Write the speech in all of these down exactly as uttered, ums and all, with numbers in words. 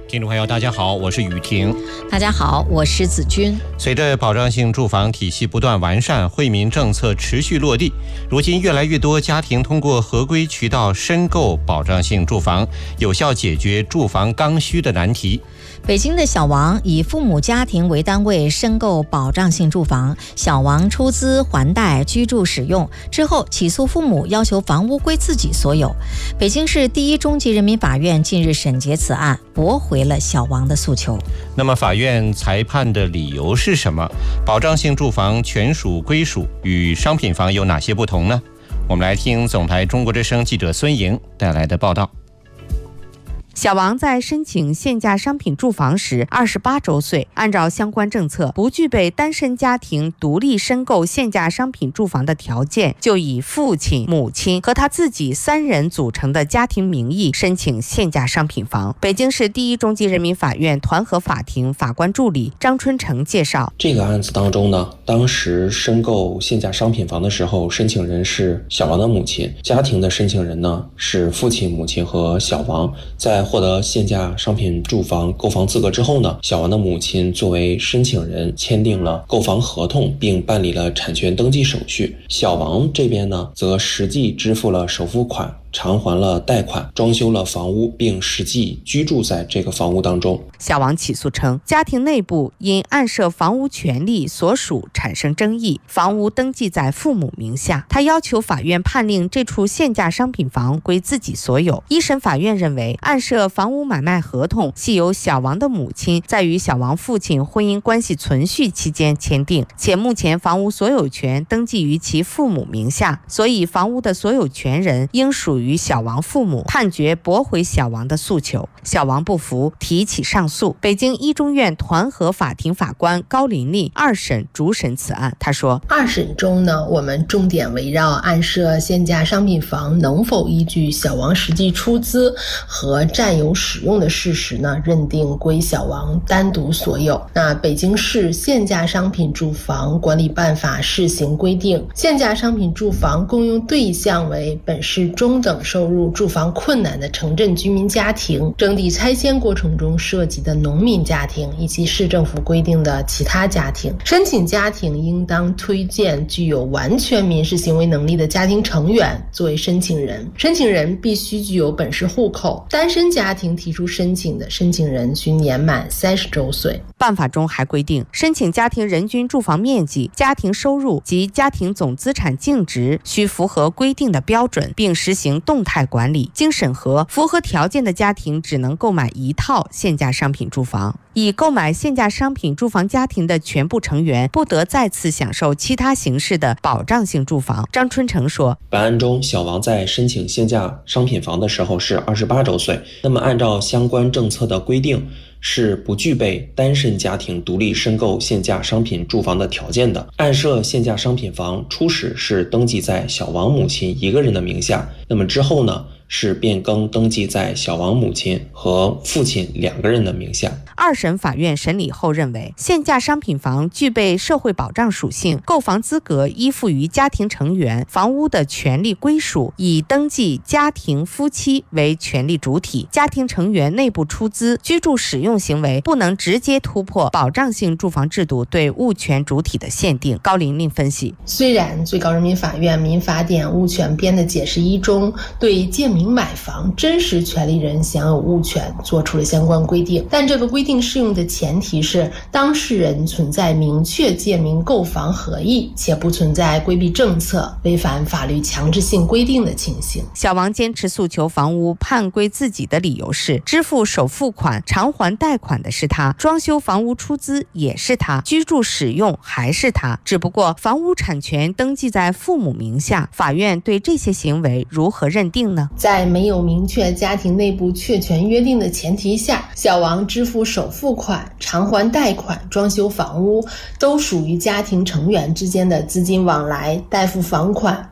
听众朋友大家好，我是雨婷。 大家好，我是子君。 随着保障性住房体系不断完善，惠民政策持续落地，如今越来越多家庭通过合规渠道申购保障性住房，有效解决住房刚需的难题。 北京的小王以父母家庭为单位申购保障性住房，小王出资还贷居住使用之后，起诉父母要求房屋归自己所有。北京市第一中级人民法院近日审结此案，驳回了小王的诉求。 那么法院裁判的理由是什么？保障性住房权属归属与商品房有哪些不同呢？我们来听总台中国之声记者孙莹带来的报道。 小王在申请限价商品住房时二十八周岁，按照相关政策，不具备单身家庭独立申购限价商品住房的条件，就以父亲、母亲和他自己三人组成的家庭名义申请限价商品房。北京市第一中级人民法院团河法庭法官助理张春成介绍， 这个案子当中呢，当时申购限价商品房的时候，申请人是小王的母亲，家庭的申请人呢是父亲、母亲和小王。在获得限价商品住房购房资格之后呢，小王的母亲作为申请人签订了购房合同，并办理了产权登记手续。小王这边呢，则实际支付了首付款，偿还了贷款，装修了房屋，并实际居住在这个房屋当中。 小王起诉称，家庭内部因案涉房屋权利所属产生争议，房屋登记在父母名下，他要求法院判令这处限价商品房归自己所有。一审法院认为，案涉房屋买卖合同系由小王的母亲在与小王父亲婚姻关系存续期间签订，且目前房屋所有权登记于其父母名下，所以房屋的所有权人应属于小王父母，判决驳回小王的诉求。小王不服，提起上诉。北京一中院团河法庭法官高琳琳二审主审此案，他说， 二审中呢，我们重点围绕案涉限价商品房能否依据小王实际出资和占有使用的事实呢，认定归小王单独所有。那北京市限价商品住房管理办法试行规定，限价商品住房共用对象为本市中等收入住房困难的城镇居民家庭、征地拆迁过程中涉及的农民家庭以及市政府规定的其他家庭。申请家庭应当推荐具有完全民事行为能力的家庭成员作为申请人，申请人必须具有本市户口。单身家庭提出申请的申请人需年满三十周岁。 办法中还规定，申请家庭人均住房面积、家庭收入及家庭总资产净值需符合规定的标准，并实行动态管理。经审核，符合条件的家庭只能购买一套限价商品住房。已购买限价商品住房家庭的全部成员不得再次享受其他形式的保障性住房。张春成说， 本案中小王在申请限价商品房的时候是二十八周岁，那么按照相关政策的规定，是不具备单身家庭独立申购限价商品住房的条件的。案涉限价商品房初始是登记在小王母亲一个人的名下，那么之后呢，是变更登记在小王母亲和父亲两个人的名下。 二审法院审理后认为，限价商品房具备社会保障属性，购房资格依附于家庭成员，房屋的权利归属以登记家庭夫妻为权利主体，家庭成员内部出资、居住使用行为不能直接突破保障性住房制度对物权主体的限定。高琳琳分析， 虽然最高人民法院民法典物权编的解释一中对建明买房真实权利人享有物权做出了相关规定，但这个规定适用的前提是当事人存在明确建明购房合意，且不存在规避政策、违反法律强制性规定的情形。 小王坚持诉求房屋判归自己的理由是，支付首付款、偿还贷款的是他，装修房屋出资也是他，居住使用还是他，只不过房屋产权登记在父母名下，法院对这些行为如何认定呢？ 在没有明确家庭内部确权约定的前提下，小王支付首付款、偿还贷款、装修房屋都属于家庭成员之间的资金往来，代付房款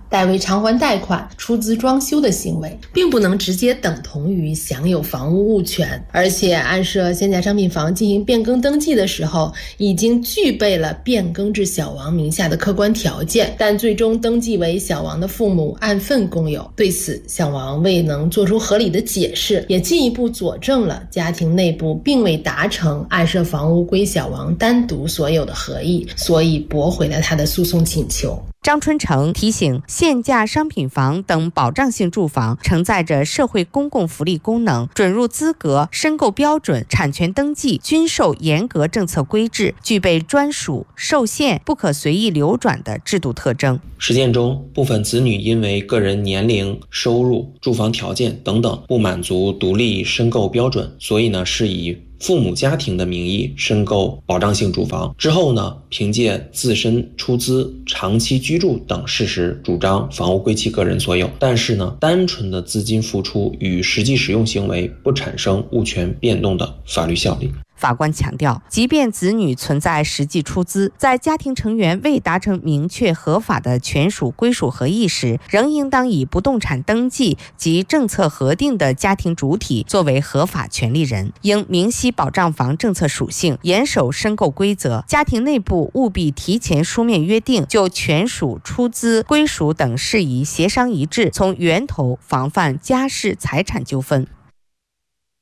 代为偿还贷款、出资装修的行为，并不能直接等同于享有房屋物权。而且按涉现价商品房进行变更登记的时候，已经具备了变更至小王名下的客观条件，但最终登记为小王的父母按份共有。对此，小王未能做出合理的解释，也进一步佐证了家庭内部并未达成按涉房屋归小王单独所有的合意，所以驳回了他的诉讼请求。 张春成提醒，限价商品房等保障性住房承载着社会公共福利功能，准入资格、申购标准、产权登记均受严格政策规制，具备专属、受限、不可随意流转的制度特征。 实践中，部分子女因为个人年龄、收入、住房条件等等不满足独立申购标准，所以呢是以父母家庭的名义申购保障性住房，之后呢凭借自身出资、长期居住等事实主张房屋归其个人所有，但是呢单纯的资金付出与实际使用行为不产生物权变动的法律效力。 法官强调，即便子女存在实际出资，在家庭成员未达成明确合法的权属归属合意时，仍应当以不动产登记及政策核定的家庭主体作为合法权利人，应明晰保障房政策属性，严守申购规则，家庭内部务必提前书面约定，就权属、出资、归属等事宜协商一致，从源头防范家事财产纠纷。